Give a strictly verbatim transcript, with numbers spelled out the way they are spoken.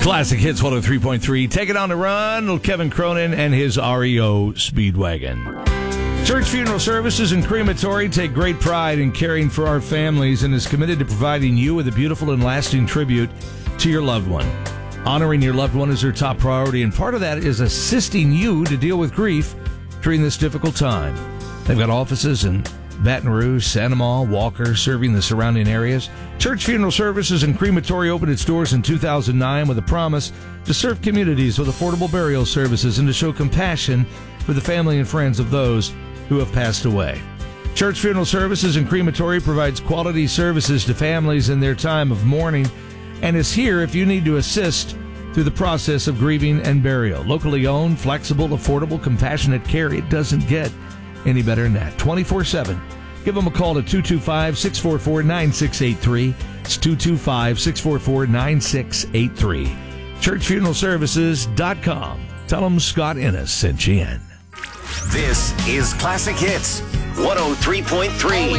Classic Hits one oh three point three. Take it on the run. Little Kevin Cronin and his R E O Speedwagon. Church Funeral Services and Crematory take great pride in caring for our families and is committed to providing you with a beautiful and lasting tribute to your loved one. Honoring your loved one is their top priority, and part of that is assisting you to deal with grief during this difficult time. They've got offices in Baton Rouge, Santa Maria, Walker, serving the surrounding areas. Church Funeral Services and Crematory opened its doors in two thousand nine with a promise to serve communities with affordable burial services and to show compassion for the family and friends of those who have passed away. Church Funeral Services and Crematory provides quality services to families in their time of mourning and is here if you need to assist through the process of grieving and burial. Locally owned, flexible, affordable, compassionate care. It doesn't get any better than that. twenty-four seven. Give them a call at two two five, six four four, nine six eight three. It's two two five, six four four, nine six eight three. church funeral services dot com. Tell them Scott Ennis sent you in. This is Classic Hits one oh three point three.